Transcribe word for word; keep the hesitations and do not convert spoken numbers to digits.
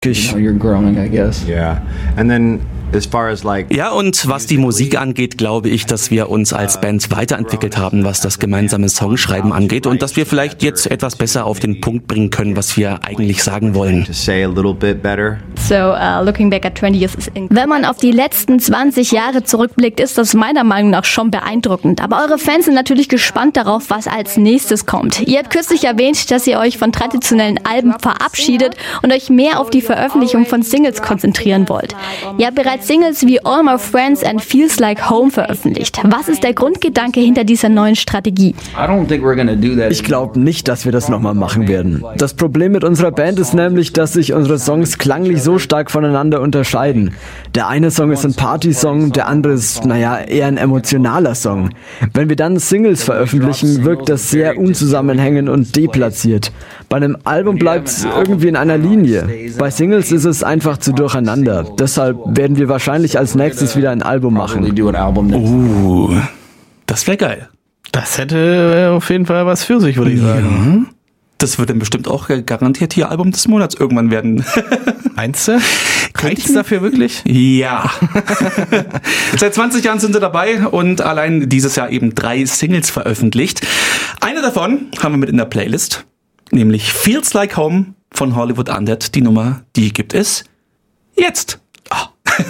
You know, you're growing, I guess. Yeah. And then as far as like Ja, und was die Musik angeht, glaube ich, dass wir uns als Band weiterentwickelt haben, was das gemeinsame Songschreiben angeht und dass wir vielleicht jetzt etwas besser auf den Punkt bringen können, was wir eigentlich sagen wollen. to say a little bit better. So, uh, looking back at twenty years is incredible. Wenn man auf die letzten zwanzig Jahre zurückblickt, ist das meiner Meinung nach schon beeindruckend. Aber eure Fans sind natürlich gespannt darauf, was als nächstes kommt. Ihr habt kürzlich erwähnt, dass ihr euch von traditionellen Alben verabschiedet und euch mehr auf die Veröffentlichung von Singles konzentrieren wollt. Ihr habt bereits Singles wie All My Friends and Feels Like Home veröffentlicht. Was ist der Grundgedanke hinter dieser neuen Strategie? I don't think we're gonna do that. Ich glaube nicht, dass wir das nochmal machen werden. Das Problem mit unserer Band ist nämlich, dass sich unsere Songs klanglich so stark voneinander unterscheiden. Der eine Song ist ein Party-Song, der andere ist, naja, eher ein emotionaler Song. Wenn wir dann Singles veröffentlichen, wirkt das sehr unzusammenhängend und deplatziert. Bei einem Album bleibt es irgendwie in einer Linie. Bei Singles ist es einfach zu durcheinander. Deshalb werden wir wahrscheinlich als nächstes wieder ein Album Probably machen. do an album next. Uh, das wäre geil. Das hätte auf jeden Fall was für sich, würde ich sagen. Ja. Das wird dann bestimmt auch garantiert hier Album des Monats irgendwann werden. Meinst du? Reicht's dafür wirklich? Ja. Seit zwanzig Jahren sind sie dabei und allein dieses Jahr eben drei Singles veröffentlicht. Eine davon haben wir mit in der Playlist, nämlich Feels Like Home von Hollywood Undead. Die Nummer, die gibt es jetzt.